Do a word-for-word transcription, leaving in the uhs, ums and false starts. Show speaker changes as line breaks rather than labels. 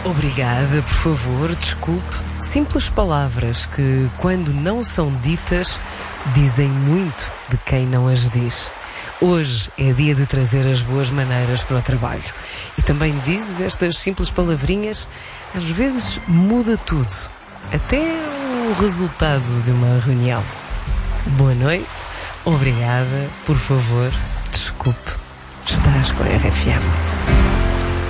Obrigada, por favor, desculpe. Simples palavras que, quando não são ditas, dizem muito de quem não as diz. Hoje é dia de trazer as boas maneiras para o trabalho. E também dizes estas simples palavrinhas, às vezes muda tudo. Até o resultado de uma reunião. Boa noite, obrigada, por favor, desculpe. Estás com a R F M.